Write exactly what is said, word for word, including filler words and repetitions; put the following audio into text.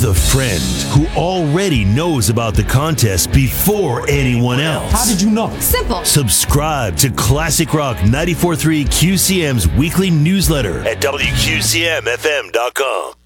with a friend who already knows about the contest before anyone else. How did you know? Simple. Subscribe to Classic Rock ninety-four point three Q C M's weekly newsletter at W Q C M F M dot com.